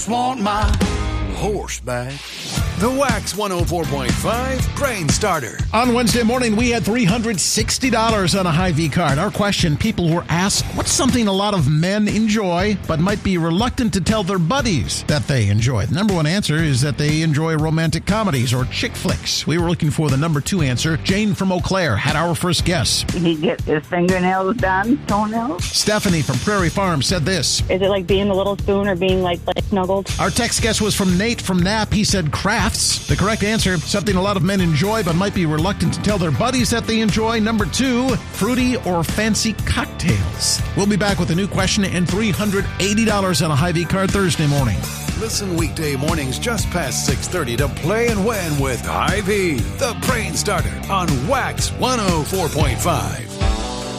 Want my horseback. The Wax 104.5 Grain Starter. On Wednesday morning, we had $360 on a Hy-Vee card. Our question, people were asked, what's something a lot of men enjoy but might be reluctant to tell their buddies that they enjoy? The number one answer is that they enjoy romantic comedies or chick flicks. We were looking for the number two answer. Jane from Eau Claire had our first guess. Did he get his fingernails done, toenails? Stephanie from Prairie Farm said this. Is it like being the little spoon or being like snuggled? Our text guess was from Nate from Knapp. He said crafts. The correct answer, something a lot of men enjoy but might be reluctant to tell their buddies that they enjoy. Number two, fruity or fancy cocktails. We'll be back with a new question and $380 on a Hy-Vee card Thursday morning. Listen weekday mornings just past 6:30 to Play and Win with Hy-Vee, the Grain Starter on Wax 104.5.